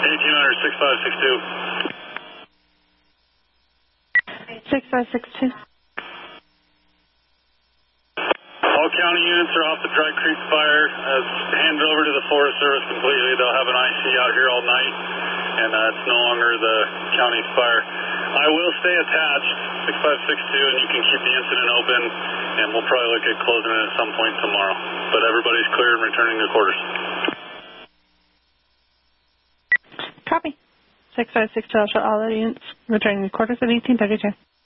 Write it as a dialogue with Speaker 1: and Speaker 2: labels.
Speaker 1: 1800 6562.
Speaker 2: 6562.
Speaker 1: All county units are off the Dry Creek fire. Handed over to the Forest Service completely. They'll have an IC out here all night, and it's no longer the county's fire. I will stay attached, 6562, and you can keep the incident open, and we'll probably look at closing it at some point tomorrow. But everybody's clear and returning to quarters.
Speaker 2: Copy. 6562, all units returning to quarters at 1832.